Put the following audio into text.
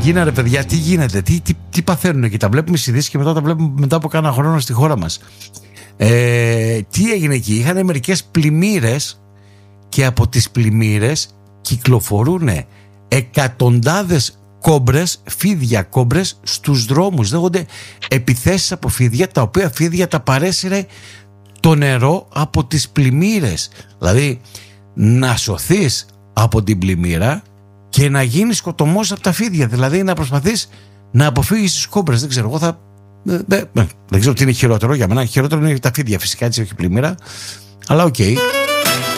Αργίνα, ρε παιδιά, τι γίνεται, τι παθαίνουν εκεί? Τα βλέπουμε στις ειδήσεις και μετά τα βλέπουμε μετά από κάνα χρόνο στη χώρα μας. Τι έγινε εκεί? Είχαν μερικές πλημμύρες και από τις πλημμύρες κυκλοφορούν εκατοντάδες κόμπρες, φίδια κόμπρες στους δρόμους. Δέχονται επιθέσεις από φίδια, τα οποία φίδια τα παρέσυρε το νερό από τις πλημμύρες. Δηλαδή να σωθείς από την πλημμύρα και να γίνεις σκοτωμός από τα φίδια. Δηλαδή να προσπαθείς να αποφύγεις τις κόμπρες. Δεν ξέρω, εγώ δεν ξέρω τι είναι χειρότερο για μένα. Χειρότερο είναι τα φίδια, φυσικά, έτσι, όχι πλημμύρα. Αλλά οκ.